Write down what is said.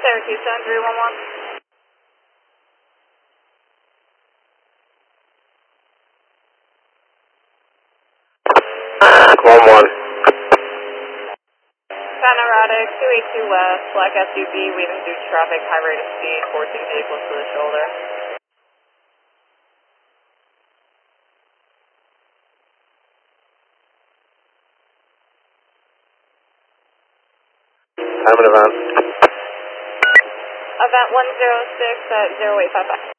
Syracuse 7311. 1-1. Panoramic 282 West, black SUV, weaving through traffic, high rate of speed, forcing vehicles to the shoulder. Time and event. Event 106 at 0855.